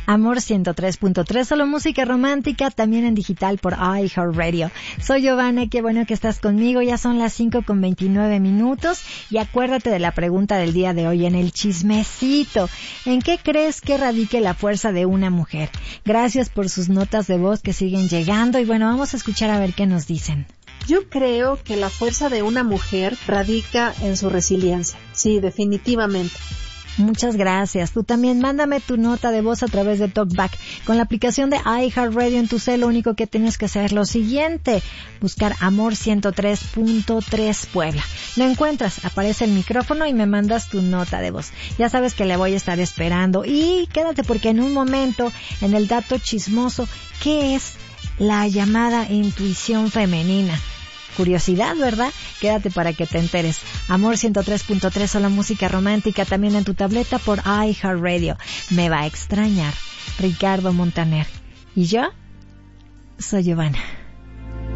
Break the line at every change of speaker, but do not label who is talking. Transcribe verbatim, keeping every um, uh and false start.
Amor ciento tres punto tres, solo música romántica, también en digital por iHeartRadio. Soy Giovanna, qué bueno que estás conmigo, ya son las cinco con veintinueve minutos y acuérdate de la pregunta del día de hoy en el chismecito. ¿En qué crees que radique la fuerza de una mujer? Gracias por sus notas de voz que siguen llegando y bueno, vamos a escuchar a ver qué nos dicen.
Yo creo que la fuerza de una mujer radica en su resiliencia. Sí, definitivamente.
Muchas gracias. Tú también mándame tu nota de voz a través de TalkBack. Con la aplicación de iHeartRadio en tu cel, lo único que tienes que hacer es lo siguiente: buscar Amor ciento tres punto tres Puebla. Lo encuentras, aparece el micrófono y me mandas tu nota de voz. Ya sabes que le voy a estar esperando. Y quédate porque en un momento, en el dato chismoso, ¿qué es la llamada intuición femenina? Curiosidad, ¿verdad? Quédate para que te enteres. Amor ciento tres punto tres, solo música romántica, también en tu tableta por iHeartRadio. Me va a extrañar. Ricardo Montaner. Y yo soy Giovanna.